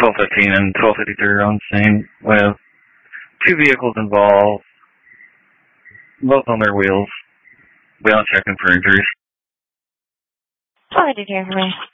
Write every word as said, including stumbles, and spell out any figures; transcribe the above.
twelve fifteen and twelve fifty-three are on scene with two vehicles involved, both on their wheels. We are checking for injuries. What did you hear from me?